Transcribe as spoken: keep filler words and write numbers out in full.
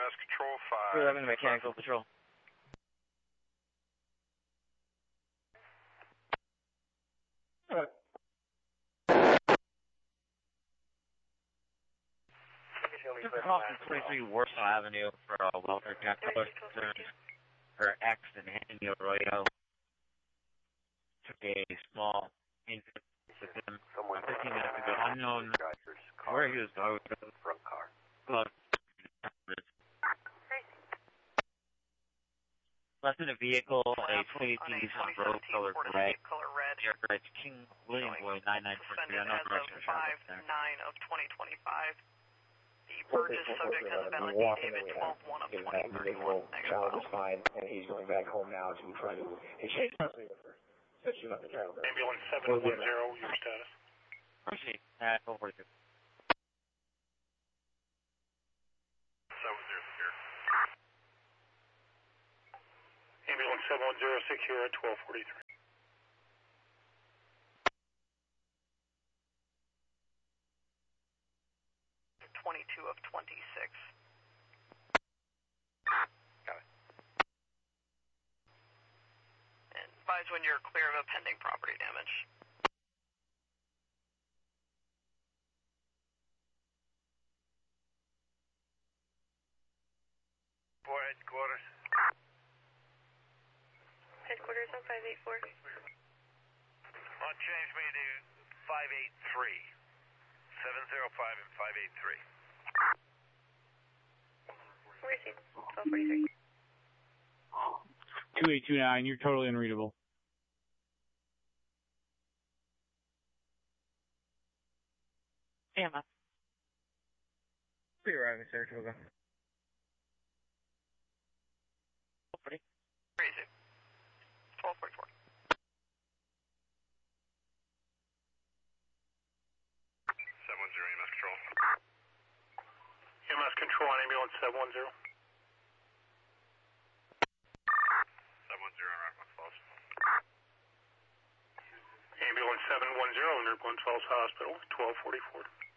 M S Control five. three eleven Mechanical Patrol. Alright. Off twenty-three Warsaw Avenue for uh, welfare check concerns for X and Antonio Arroyo. Took a small incident with him fifteen minutes ago. Unknown where he was going. Front car. Well, left in a vehicle, a twenty eighteen Nissan Rogue color gray. Near Bridge King William Boy nine nine four three. I know direction of traffic there. nine of twenty twenty-five. The Burgess subject has a valid David twelve one of twenty thirty-one. Child is fine, and he's going back home now to try to exchange custody with her. Said she left the child there. Ambulance seven one zero, your status. Proceed at twelve forty-two. seven zero secure. Ambulance seven one zero secure at twelve forty-three. twenty-two of twenty-six. Got it. And advise when you're clear of a pending property damage. For headquarters. Headquarters on five eight four. On change me to five eight three. seven zero five and five eight three. Where is he? twelve forty-three. two eight two nine, you're totally unreadable. Damn it. Be arriving, Saratoga. twelve forty. Crazy. twelve forty-four. seven one zero, E M S Control. E M S Control on ambulance seven one zero. seven one zero, Rockland Falls. Ambulance seven one zero, near Glen Falls Hospital, twelve forty-four.